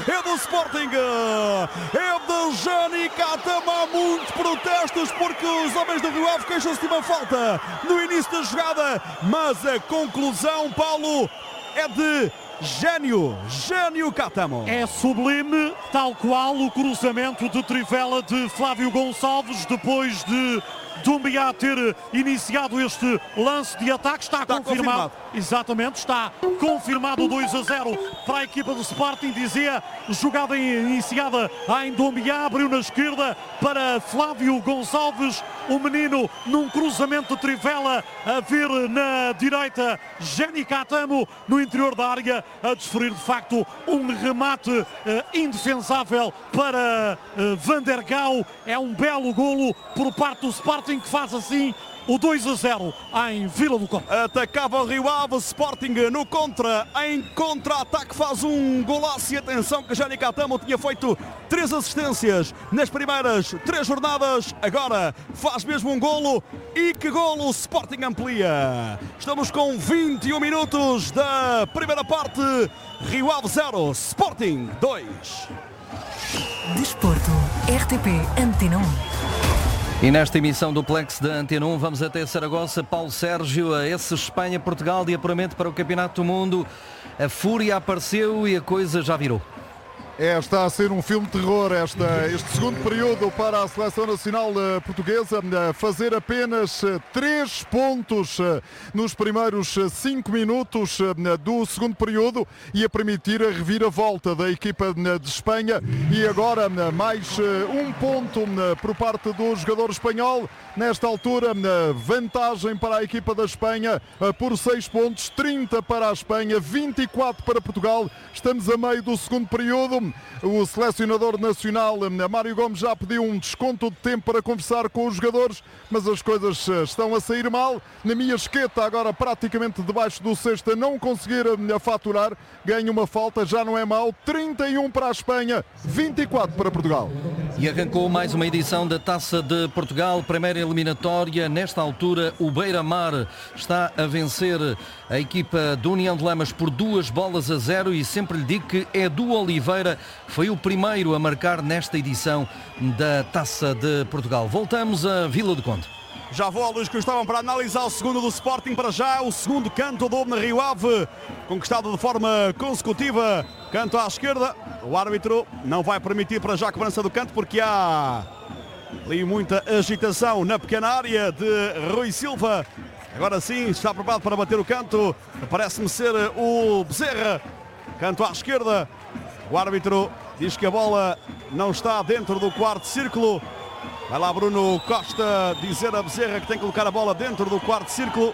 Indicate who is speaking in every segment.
Speaker 1: é do Sporting, é de Jani Catamo. Há muitos protestos porque os homens do Rio Ave queixam-se de uma falta no início da jogada, mas a conclusão, Paulo, é de Jânio Catamo.
Speaker 2: É sublime, tal qual o cruzamento de trivela de Flávio Gonçalves depois de Doumbia ter iniciado este lance de ataque. Está confirmado. Exatamente, está confirmado 2-0 para a equipa do Sporting. Dizia, jogada iniciada em Doumbia, abriu na esquerda para Flávio Gonçalves, o menino num cruzamento de trivela, a vir na direita Jânio Catamo no interior da área, a desferir de facto um remate indefensável para Van der Gaal. É um belo golo por parte do Sporting, que faz assim o 2-0 em Vila do Conde.
Speaker 1: Atacava o Rio Ave, Sporting no em contra-ataque faz um golaço. E atenção que Jânio Catamo tinha feito 3 assistências nas primeiras 3 jornadas, agora faz mesmo um golo. E que golo, Sporting amplia. Estamos com 21 minutos da primeira parte. Rio Ave 0, Sporting 2.
Speaker 3: Desporto, RTP Antena 1.
Speaker 4: E nesta emissão do Plex da Antena 1 vamos até Saragossa. Paulo Sérgio, a esse Espanha-Portugal de apuramento para o Campeonato do Mundo. A fúria apareceu e a coisa já virou.
Speaker 5: Está a ser um filme de terror este segundo período para a Seleção Nacional Portuguesa. Fazer apenas 3 pontos nos primeiros 5 minutos do segundo período e a permitir a reviravolta da equipa de Espanha. E agora mais 1 ponto por parte do jogador espanhol. Nesta altura, vantagem para a equipa da Espanha por 6 pontos, 30 para a Espanha, 24 para Portugal. Estamos a meio do segundo período. O selecionador nacional, Mário Gomes, já pediu um desconto de tempo para conversar com os jogadores, mas as coisas estão a sair mal. Na minha esqueta, agora praticamente debaixo do cesto, a não conseguir faturar, ganha uma falta, já não é mau. 31 para a Espanha, 24 para Portugal.
Speaker 4: E arrancou mais uma edição da Taça de Portugal, primeira eliminatória. Nesta altura, o Beira-Mar está a vencer a equipa do União de Lamas por 2-0 e sempre lhe digo que Edu Oliveira foi o primeiro a marcar nesta edição da Taça de Portugal. Voltamos a Vila do Conde.
Speaker 1: Já vou ao Luís Cristóvão para analisar o segundo do Sporting. Para já, o segundo canto do na Rio Ave, conquistado de forma consecutiva. Canto à esquerda. O árbitro não vai permitir para já a cobrança do canto, porque há ali muita agitação na pequena área de Rui Silva. Agora sim, está preparado para bater o canto. Parece-me ser o Bezerra. Canto à esquerda. O árbitro diz que a bola não está dentro do quarto círculo. Vai lá Bruno Costa dizer a Bezerra que tem que colocar a bola dentro do quarto círculo.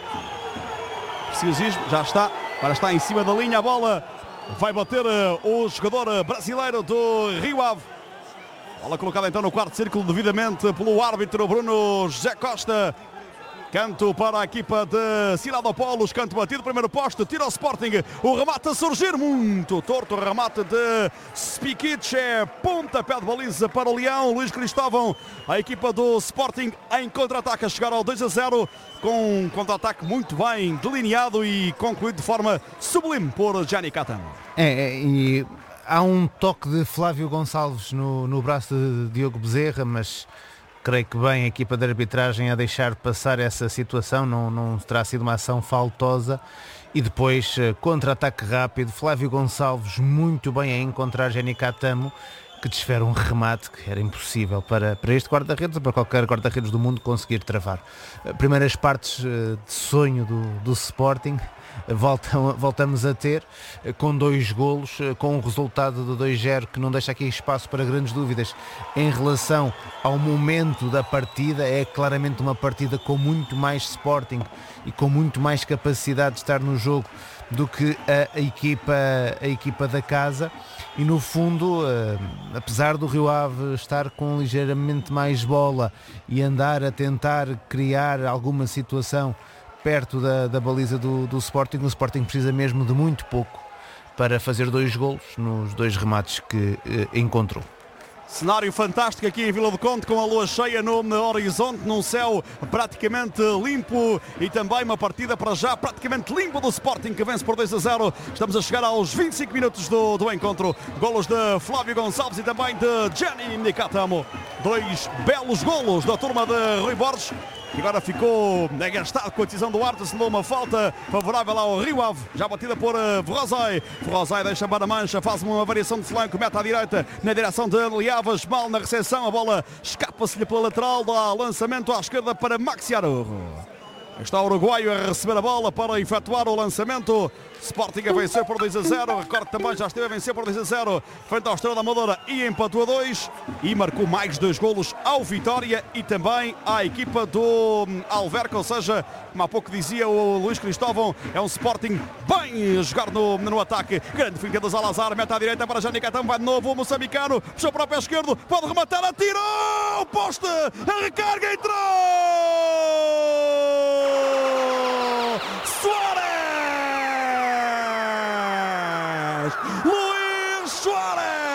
Speaker 1: Preciosismo, já está. Agora está em cima da linha a bola. Vai bater o jogador brasileiro do Rio Ave. Bola colocada então no quarto círculo devidamente pelo árbitro Bruno José Costa. Canto para a equipa de Ciladopolos, canto batido, primeiro poste, tira o Sporting, o remate a surgir, muito torto, o remate de Spikic, pontapé de baliza para o Leão, Luís Cristóvão, a equipa do Sporting em contra-ataque, a chegar ao 2-0, com um contra-ataque muito bem delineado e concluído de forma sublime por Jânio Catamo.
Speaker 6: E há um toque de Flávio Gonçalves no braço de Diogo Bezerra, mas creio que bem a equipa de arbitragem a deixar passar essa situação, não terá sido uma ação faltosa. E depois, contra-ataque rápido, Flávio Gonçalves muito bem a encontrar Jânio Catamo, que desfere um remate que era impossível para este guarda-redes, para qualquer guarda-redes do mundo conseguir travar. Primeiras partes de sonho do Sporting, voltamos a ter, com 2 golos, com um resultado de 2-0 que não deixa aqui espaço para grandes dúvidas em relação ao momento da partida. É claramente uma partida com muito mais Sporting e com muito mais capacidade de estar no jogo do que a equipa da casa. E no fundo, apesar do Rio Ave estar com ligeiramente mais bola e andar a tentar criar alguma situação perto da baliza do Sporting, o Sporting precisa mesmo de muito pouco para fazer 2 golos nos 2 remates que encontrou.
Speaker 1: Cenário fantástico aqui em Vila do Conde, com a lua cheia no horizonte, num céu praticamente limpo e também uma partida para já praticamente limpa do Sporting, que vence por 2-0. Estamos a chegar aos 25 minutos do encontro. Golos de Flávio Gonçalves e também de Gianni Nicatamo. 2 belos golos da turma de Rui Borges, que agora ficou agastado com a decisão do árbitro, assinou uma falta favorável ao Rio Ave, já batida por Verrozai. Verrozai deixa para a mancha, faz uma variação de flanco, mete à direita, na direção de Liavas, mal na recepção, a bola escapa-se-lhe pela lateral, dá lançamento à esquerda para Maxiaro. Está o uruguaio a receber a bola para efetuar o lançamento. Sporting a vencer por 2-0. Recordo também já esteve a vencer por 2-0 frente ao Estrela da Amadora e empatou a 2. E marcou mais 2 golos ao Vitória e também à equipa do Alverca. Ou seja, como há pouco dizia o Luís Cristóvão, é um Sporting bem a jogar no ataque. Grande finta do Salazar, mete à direita para Gianni Nicatamo, vai de novo o moçambicano, puxou para o pé esquerdo, pode rematar, atirou, poste, a recarga, entrou! Suárez! Luís Suárez!